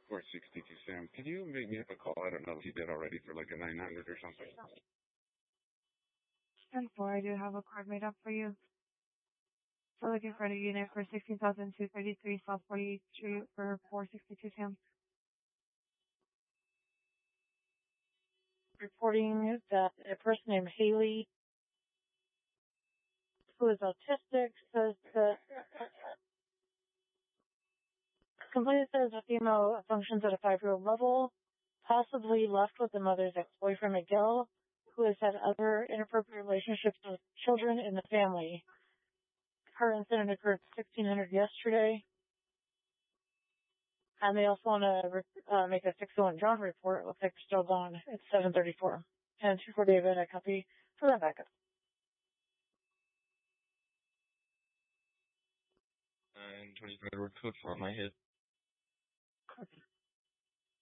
462 Sam. Could you make me up a call? I don't know if you did already for like a 900 or something. 10-4, I do have a card made up for you. So looking for a unit for 16,233 South 48th Street for 462 Sam. Reporting that a person named Haley, who is autistic, says that completely says the female functions at a 5-year-old level, possibly left with the mother's ex-boyfriend Miguel, who has had other inappropriate relationships with children in the family. Her incident occurred at 1600 yesterday. And they also want to make a 601 John report. It looks like they're still gone. It's 734. And 2 for David, I copy for that backup. 925 word code for my hit.